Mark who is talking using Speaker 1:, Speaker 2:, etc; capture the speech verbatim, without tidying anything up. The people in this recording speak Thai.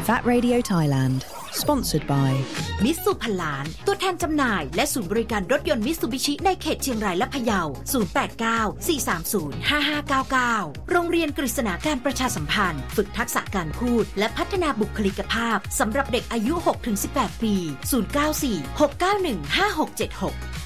Speaker 1: That Radio Thailand Sponsored by
Speaker 2: มิตซูพันล้านตัวแทนจำหน่ายและศูนย์บริการรถยนต์มิตซูบิชิในเขตเชียงรายและพะเยา ศูนย์ แปด เก้า สี่ สาม ศูนย์ ห้า ห้า เก้า เก้า โรงเรียนกฤษณาการประชาสัมพันธ์ฝึกทักษะการพูดและพัฒนาบุคลิกภาพสำหรับเด็กอายุ หกถึงสิบแปด ปี ศูนย์ เก้า สี่ หก เก้า หนึ่ง ห้า หก เจ็ด หก